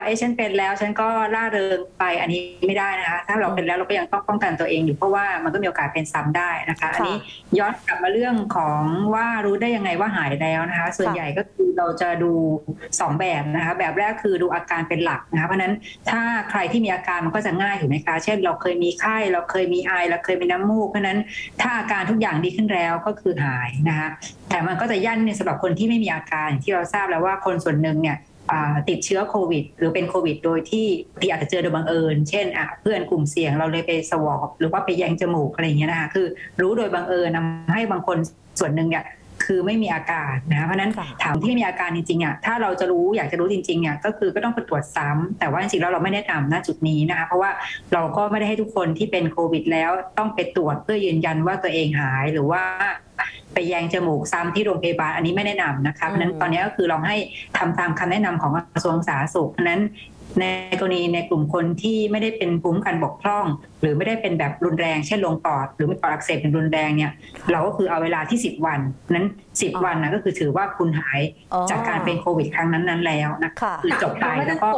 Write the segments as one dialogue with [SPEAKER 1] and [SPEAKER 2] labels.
[SPEAKER 1] ฉันเป็นแล้วฉันก็ร่าเริงไปอันนี้ไม่ได้นะคะถ้าเราเป็นแล้วเราก็ยังต้องป้องกันตัวเองอยู่เพราะว่ามันก็มีโอกาสเป็นซ้ำได้นะคะอันนี้ย้อนกลับมาเรื่องของว่ารู้ได้ยังไงว่าหายแล้วนะคะส่วนใหญ่ก็คือเราจะดู2แบบนะคะแบบแรกคือดูอาการเป็นหลักนะคะเพราะนั้นถ้าใครที่มีอาการมันก็จะง่ายถูกไหมคะเช่นเราเคยมีไข้เราเคยมีไอเราเคยมีน้ำมูกเพราะนั้นถ้าอาการทุกอย่างดีขึ้นแล้วก็คือหายนะคะแต่มันก็จะยั่นในสำหรับคนที่ไม่มีอาการอย่างที่เราทราบแล้วว่าคนส่วนหนึ่งเนี่ยติดเชื้อโควิดหรือเป็นโควิดโดยที่อาจจะเจอโดยบังเอิญเช่นเพื่อนกลุ่มเสี่ยงเราเลยไปสวอปหรือว่าไปแยงจมูกอะไรอย่างเงี้ยนะคะคือรู้โดยบังเอิญทำให้บางคนส่วนหนึ่งเนี่ยคือไม่มีอาการนะเพราะนั้นถามที่มีอาการจริงๆถ้าเราจะรู้อยากจะรู้จริงๆเนี่ยก็คือก็ต้องไปตรวจซ้ำแต่ว่าจริงๆแล้วเราไม่แนะนำณจุดนี้นะคะเพราะว่าเราก็ไม่ได้ให้ทุกคนที่เป็นโควิดแล้วต้องไปตรวจเพื่อยืนยันว่าตัวเองหายหรือว่าไปแยงจมูกซ้ำที่โรงพยาบาลอันนี้ไม่แนะนำนะคะเพราะนั้นตอนนี้ก็คือเราให้ทำตามคำแนะนำของกระทรวงสาธารณสุขเพราะนั้นในกรณีในกลุ่มคนที่ไม่ได้เป็นภูมิคุ้มกันบกพร่องหรือไม่ได้เป็นแบบรุนแรงเช่นลงปอดหรือมีปอดอักเสบเป็นรุนแรงเนี่ยเราก็คือเอาเวลาที่10 วันนั้น10 วันนะก็คือถือว่าคุณหายจากการเป็นโควิดครั้งนั้นแล้วนะคะคือจบไปแล้วก็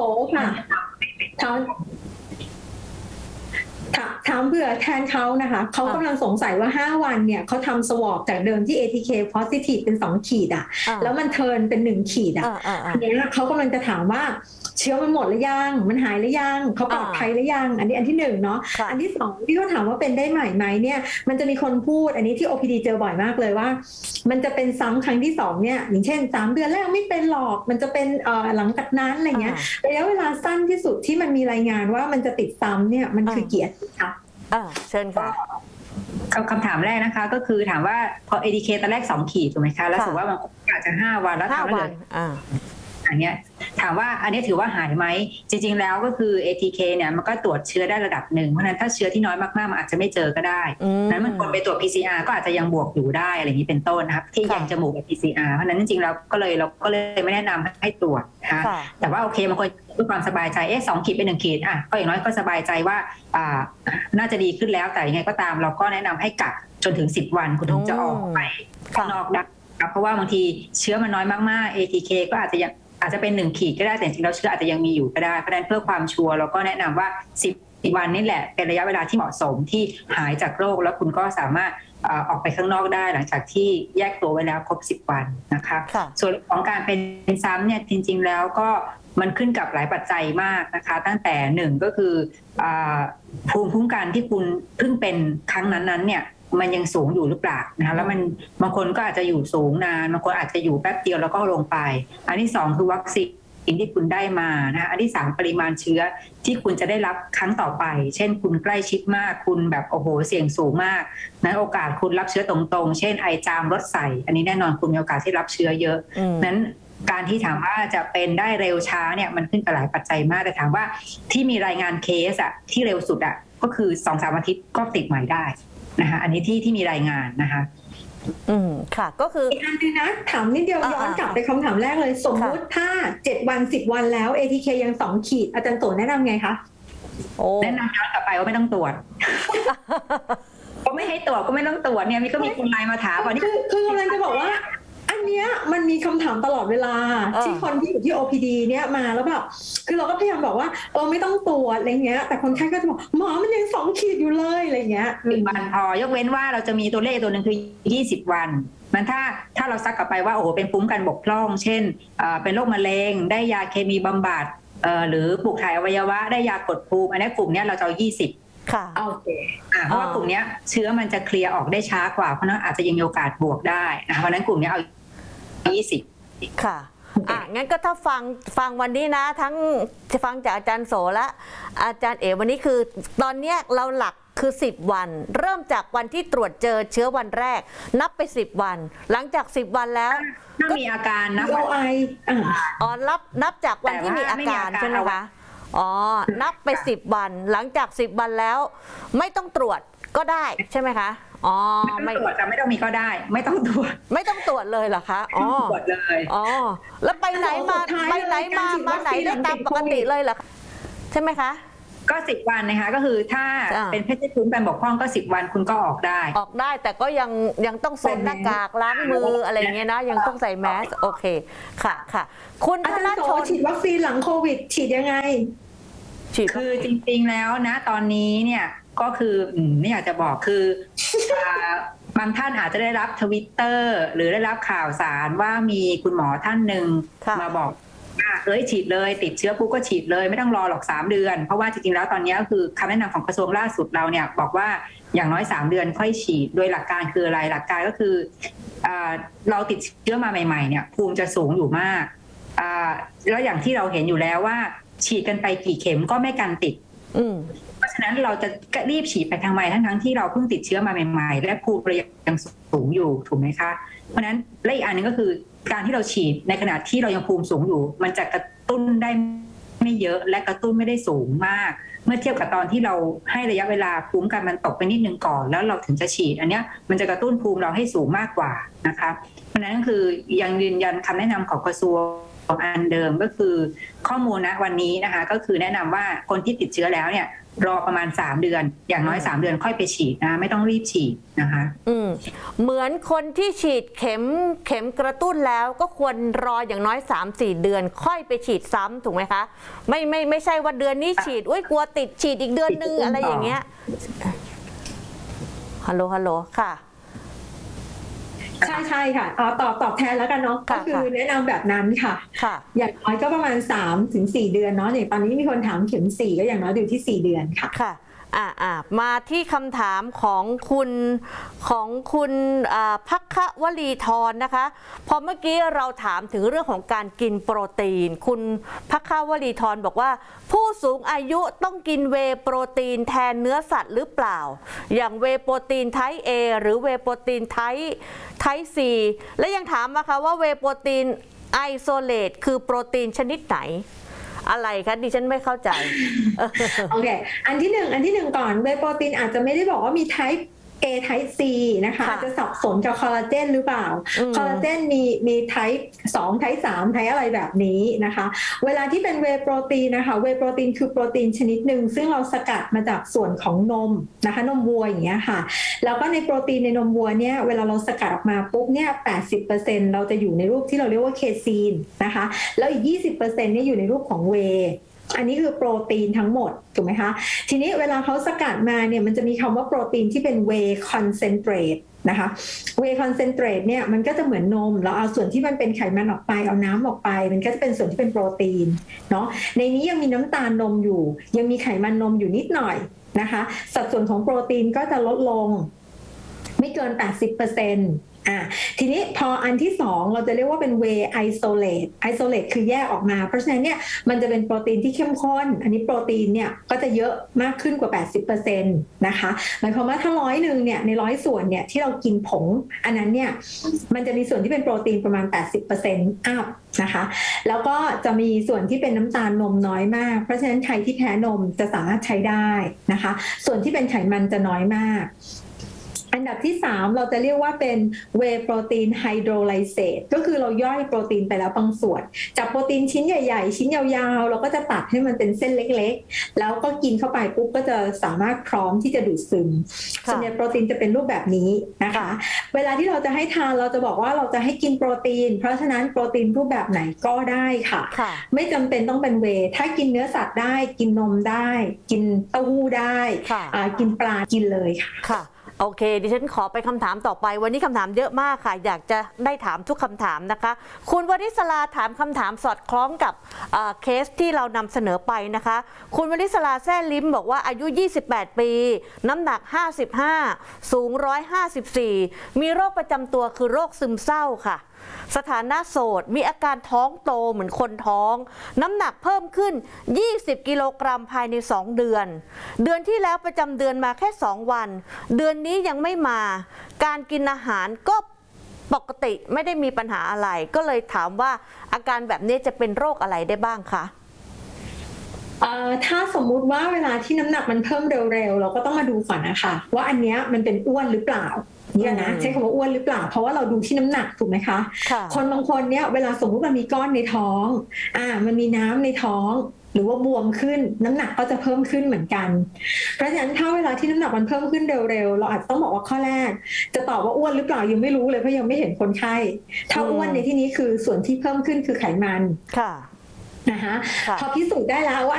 [SPEAKER 2] ถามเผื่อแทนเขานะคะเขากำลังสงสัยว่า5 วันเนี่ยเขาทำสวอปจากเดิมที่ ATK positive เป็น2 ขีดแล้วมันเทิร์นเป็น1 ขีดอันนี้เขากำลังจะถามว่าเชื้อมันหมดหรือยังมันหายหรือยังเขาปลอดภัยหรือยังอันนี้อันที่1เนาะอันที่2ที่เขาถามว่าเป็นได้ใหม่ไหมเนี่ยมันจะมีคนพูดอันนี้ที่ OPD เจอบ่อยมากเลยว่ามันจะเป็นซ้ำครั้งที่2เนี่ยอย่างเช่น3 เดือนแรกไม่เป็นหรอกมันจะเป็นหลังจากนั้นอะไรเงี้ยระยะเวลาสั้นที่สุดที่มันมีรายงานว่ามันจะติดซ้ำเนี่ยมันคือกี่อาทิตย์คะ
[SPEAKER 3] เชิญค่ะ
[SPEAKER 1] คำถามแรกนะคะก็คือถามว่าพอ ATK ตอนแรก2 ขีดถูกไหมคะแล้วถือว่ามันอาจจะ5 วันแล้วทำแล้วเลยอันนี้ถามว่าอันนี้ถือว่าหายไหมจริงๆแล้วก็คือ ATK เนี่ยมันก็ตรวจเชื้อได้ระดับหนึ่งเพราะนั้นถ้าเชื้อที่น้อยมากๆมันอาจจะไม่เจอก็ได้นั้นมันควรไปตรวจ PCR ก็อาจจะยังบวกอยู่ได้อะไรอย่างนี้เป็นต้นนะครับที่ยังจมูกกับ PCR เพราะนั้นจริงๆเราก็เลยไม่แนะนำให้ตรวจนะคะแต่ว่าโอเคบางคนเพื่อความสบายใจ2 ขีดเป็น1 ขีดก็อย่างน้อยก็สบายใจว่าน่าจะดีขึ้นแล้วแต่ยังไงก็ตามเราก็แนะนำให้กักจนถึง10 วันคุณถึงจะออกไปข้างนอกได้เพราะว่าบางทีเชื้อมันน้อยมากๆ ATK ก็อาจจะเป็น1 ขีดก็ได้แต่จริงๆแล้วเชื้ออาจจะยังมีอยู่ก็ได้เพราะฉะนั้นเพื่อความชัวร์เราก็แนะนำว่า10 วันนี่แหละเป็นระยะเวลาที่เหมาะสมที่หายจากโรคแล้วคุณก็สามารถออกไปข้างนอกได้หลังจากที่แยกตัวไว้แล้วครบ10 วันนะคะส่วนของการเป็นซ้ำเนี่ยจริงๆแล้วก็มันขึ้นกับหลายปัจจัยมากนะคะตั้งแต่1ก็คือภูมิคุ้มกันที่คุณเพิ่งเป็นครั้งนั้นเนี่ยมันยังสูงอยู่หรือเปล่านะคะแล้วมันบางคนก็อาจจะอยู่สูงนานบางคนอาจจะอยู่แป๊บเดียวแล้วก็ลงไปอันที่2คือวัคซีนที่คุณได้มานะคะอันที่3ปริมาณเชื้อที่คุณจะได้รับครั้งต่อไปเช่นคุณใกล้ชิดมากคุณแบบโอ้โหเสี่ยงสูงมากนั้นโอกาสคุณรับเชื้อตรงๆเช่นไอจามรถใส่อันนี้แน่นอนคุณมีโอกาสที่รับเชื้อเยอะนั้นการที่ถามว่าจะเป็นได้เร็วช้าเนี่ยมันขึ้นกับหลายปัจจัยมากแต่ถามว่าที่มีรายงานเคสที่เร็วสุดก็คือ 2-3 อาทิตย์ก็ติดใหม่ได้นะคะอันนี้ที่มีรายงานนะคะ
[SPEAKER 3] ค่ะก็คือ
[SPEAKER 2] อีกอันนึงนะถามนิดเดียวย้อนกลับไปคำถามแรกเลยสมมุติถ้า7 วัน10 วันแล้ว ATK ยัง2 ขีดอาจารย์โตแนะนำไงคะ
[SPEAKER 1] แนะนำย้อนกลับไปว่าไม่ต้องตรวจก็ไม่ให้ตรวจก็ไม่ต้องตรวจเนี่ยก็มีคนไลน์มาถามว่า
[SPEAKER 2] คือกำลังจะบอกว่าอันเนี้ยมันมีคำถามตลอดเวลาที่คนที่อยู่ที่ OPD เนี่ยมาแล้วแบบคือเราก็พยายามบอกว่าไม่ต้องตรวจอะไรเงี้ยแต่คนไข้ก็จะบอกหมอมันยัง2 ขีดอยู่เลยอะไรเงี้ย
[SPEAKER 1] 10 วันพอยกเว้นว่าเราจะมีตัวเลขตัวหนึ่งคือ20 วันมันถ้าเราซักกลับไปว่าโอ้โหเป็นภูมิคุ้มกันบกพร่องเช่นเป็นโรคมะเร็งได้ยาเคมีบำบัดหรือปลูกถ่ายอวัยวะได้ยากดภูมิอันนี้กลุ่มนี้เราจะเอา20
[SPEAKER 3] ค่ะ
[SPEAKER 1] โอเคเพราะว่ากลุ่มนี้เชื้อมันจะเคลียร์ออกได้ช้ากว่าเพราะนั้นอาจจะยังมีโอกาสบวกได้นะเพราะนั้นกลุ่มนี้เอา20
[SPEAKER 3] ค่ะงั้นก็ถ้าฟังวันนี้นะทั้งจะฟังจากอาจารย์โสและอาจารย์เอ๋วันนี้คือตอนนี้เราหลักคือ10 วันเริ่มจากวันที่ตรวจเจอเชื้อวันแรกนับไป10 วันหลังจาก10 วันแล้ว
[SPEAKER 1] ถ้ามีอาการนะ
[SPEAKER 3] นับจากวันที่มีอาการใช่ไหมคะนับไป10 วันหลังจาก10 วันแล้วไม่ต้องตรวจก็ได้ใช่ไหมคะ
[SPEAKER 1] ไม่ตรวจจะไม่ต้องมีก็ได้ไม่ต้องตรวจ
[SPEAKER 3] เลยเหรอคะ
[SPEAKER 1] ตรวจเลย
[SPEAKER 3] แล้วไปไหนมาไหนได้ตามปกติเลยเหรอใช่ไหมคะ
[SPEAKER 1] ก็10 วันนะคะก็คือถ้าเป็นเพศที่พื้นการบกพร่องก็10 วันคุณก็ออกได้
[SPEAKER 3] แต่ก็ยังต้องสวมหน้ากากล้างมืออะไรเงี้ยนะยังต้องใส่แมสโอเคค่ะคุณ
[SPEAKER 2] อาจารย์โสฉีดวัคซีนหลังโควิดฉีดยังไง
[SPEAKER 1] คือจริงๆแล้วนะตอนนี้เนี่ยก็คือไม่อยากจะบอกคือบางท่านอาจจะได้รับTwitterหรือได้รับข่าวสารว่ามีคุณหมอท่านหนึ่งมาบอกฉีดเลยติดเชื้อปุ๊บก็ฉีดเลยไม่ต้องรอหรอก3 เดือนเพราะว่าจริงๆแล้วตอนนี้ก็คือคำแนะนำของกระทรวงล่าสุดเราเนี่ยบอกว่าอย่างน้อย3 เดือนค่อยฉีดโดยหลักการคืออะไรหลักการก็คือเราติดเชื้อมาใหม่ๆเนี่ยภูมิจะสูงอยู่มากแล้วอย่างที่เราเห็นอยู่แล้วว่าฉีดกันไปกี่เข็มก็ไม่กันติดเพราะฉะนั้นเราจะรีบฉีดไปทำไมทั้งที่เราเพิ่งติดเชื้อมาใหม่ๆและภูมิเรายังสูงอยู่ถูกไหมคะเพราะฉะนั้นและอีกอันนึงก็คือการที่เราฉีดในขณะที่เรายังภูมิสูงอยู่มันจะกระตุ้นได้ไม่เยอะและกระตุ้นไม่ได้สูงมากเมื่อเทียบกับตอนที่เราให้ระยะเวลาภูมิกันมันตกไปนิดนึงก่อนแล้วเราถึงจะฉีดอันเนี้ยมันจะกระตุ้นภูมิเราให้สูงมากกว่านะคะเพราะฉะนั้นคือยังยืนยันคำแนะนำของกระทรวงอันเดิมก็คือข้อมูลณวันนี้นะคะก็คือแนะนำว่าคนที่ติดเชื้อแล้วเนี่ยรอประมาณ3 เดือนอย่างน้อย3 เดือนค่อยไปฉีดนะไม่ต้องรีบฉีดนะคะ
[SPEAKER 3] เหมือนคนที่ฉีดเข็มกระตุ้นแล้วก็ควรรออย่างน้อย 3-4 เดือนค่อยไปฉีดซ้ำถูกไหมคะไม่ใช่ว่าเดือนนี้ฉีดกลัวติดฉีดอีกเดือนนึงอะไรอย่างเงี้ยฮัลโหลค่ะ
[SPEAKER 2] ใช่ค่ะตอบแทนแล้วกันเนาะก็คือแนะนำแบบนั้นค่ะอย่างน้อยก็ประมาณ3-4 เดือนเนาะอย่างตอนนี้มีคนถามเข็ม4ก็อย่างน้อยอยู่ที่4 เดือนค่ะ
[SPEAKER 3] มาที่คำถามของคุณภัควลีธรนะคะพอเมื่อกี้เราถามถึงเรื่องของการกินโปรตีนคุณภัควลีธรบอกว่าผู้สูงอายุต้องกินเวย์โปรตีนแทนเนื้อสัตว์หรือเปล่าอย่างเวย์โปรตีนไทป์ A หรือเวย์โปรตีนไทป์ C และยังถามมาค่ะว่าเวย์โปรตีนไอโซเลตคือโปรตีนชนิดไหนอะไรคะดิฉันไม่เข้าใจ
[SPEAKER 2] โอเคอันที่หนึ่งก่อนเวย์โปรตีนอาจจะไม่ได้บอกว่ามี type A type C นะคะอาจจะสับสนกับคอลลาเจนหรือเปล่าคอลลาเจนมี type 2 type 3 type อะไรแบบนี้นะคะเวลาที่เป็นเวย์โปรตีนนะคะเวย์โปรตีนคือโปรตีนชนิดหนึ่งซึ่งเราสกัดมาจากส่วนของนมนะคะนมวัวอย่างเงี้ยค่ะแล้วก็ในโปรตีนในนมวัวเนี่ยเวลาเราสกัดออกมาปุ๊บเนี่ย 80% เราจะอยู่ในรูปที่เราเรียกว่าเคซีนนะคะแล้วอีก 20% เนี่ยอยู่ในรูปของเวย์อันนี้คือโปรตีนทั้งหมดถูกไหมคะทีนี้เวลาเขาสกัดมาเนี่ยมันจะมีคำว่าโปรตีนที่เป็น whey concentrate นะคะ whey concentrate เนี่ยมันก็จะเหมือนนมเราเอาส่วนที่มันเป็นไขมันออกไปเอาน้ำออกไปมันก็จะเป็นส่วนที่เป็นโปรตีนเนาะในนี้ยังมีน้ำตาลนมอยู่ยังมีไขมันนมอยู่นิดหน่อยนะคะสัดส่วนของโปรตีนก็จะลดลงไม่เกิน 80%ทีนี้พออันที่2เราจะเรียกว่าเป็น whey isolate คือแยกออกมาเพราะฉะนั้นเนี่ยมันจะเป็นโปรตีนที่เข้มข้นอันนี้โปรตีนเนี่ยก็จะเยอะมากขึ้นกว่า 80% นะคะหมายความว่าถ้า100นึงเนี่ยใน100ส่วนเนี่ยที่เรากินผงอันนั้นเนี่ยมันจะมีส่วนที่เป็นโปรตีนประมาณ 80% อัพนะคะแล้วก็จะมีส่วนที่เป็นน้ำตาลนมน้อยมากเพราะฉะนั้นใครที่แพ้นมจะสามารถใช้ได้นะคะส่วนที่เป็นไขมันจะน้อยมากอันดับที่3เราจะเรียกว่าเป็น whey protein hydrolyzate ก็คือเราย่อยโปรตีนไปแล้วบางส่วนจากโปรตีนชิ้นใหญ่ๆชิ้นยาวๆเราก็จะตัดให้มันเป็นเส้นเล็กๆแล้วก็กินเข้าไปปุ๊บก็จะสามารถพร้อมที่จะดูดซึมส่วนใหญ่โปรตีนจะเป็นรูปแบบนี้นะคะเวลาที่เราจะให้ทานเราจะบอกว่าเราจะให้กินโปรตีนเพราะฉะนั้นโปรตีนรูปแบบไหนก็ได้ค่ะไม่จำเป็นต้องเป็นเวย์ถ้ากินเนื้อสัตว์ได้กินนมได้กินเต้าหู้ได้กินปลากินเลย
[SPEAKER 3] ค่ะโอเคดิฉันขอไปคำถามต่อไปวันนี้คำถามเยอะมากค่ะอยากจะได้ถามทุกคำถามนะคะคุณวริศราถามคำถามสอดคล้องกับเคสที่เรานำเสนอไปนะคะคุณวริศราแซ่ลิ้มบอกว่าอายุ28 ปีน้ำหนัก55สูง154มีโรคประจำตัวคือโรคซึมเศร้าค่ะสถานะโสดมีอาการท้องโตเหมือนคนท้องน้ำหนักเพิ่มขึ้น20 กิโลกรัมภายใน2 เดือนเดือนที่แล้วประจำเดือนมาแค่2 วันเดือนนี้ยังไม่มาการกินอาหารก็ปกติไม่ได้มีปัญหาอะไรก็เลยถามว่าอาการแบบนี้จะเป็นโรคอะไรได้บ้างคะ
[SPEAKER 2] ถ้าสมมุติว่าเวลาที่น้ำหนักมันเพิ่มเร็วๆเราก็ต้องมาดูก่อนนะคะว่าอันเนี้ยมันเป็นอ้วนหรือเปล่าเนี่ยนะใช้คำว่าอ้วนหรือเปล่าเพราะว่าเราดูที่น้ำหนักถูกไหมคะคนบางคนเนี่ยเวลาสมมุติมันมีก้อนในท้องมันมีน้ำในท้องหรือว่าบวมขึ้นน้ำหนักก็จะเพิ่มขึ้นเหมือนกันเพราะฉะนั้นถ้าเวลาที่น้ำหนักมันเพิ่มขึ้นเร็วๆเราอาจจะต้องบอกว่าข้อแรกจะตอบว่าอ้วนหรือเปล่ายังไม่รู้เลยเพราะยังไม่เห็นคนไข้ถ้าอ้วนในที่นี้คือส่วนที่เพิ่มขึ้นคือไขมัน
[SPEAKER 3] ค่ะ
[SPEAKER 2] นะคะพอพิสูจน์ได้แล้วว่า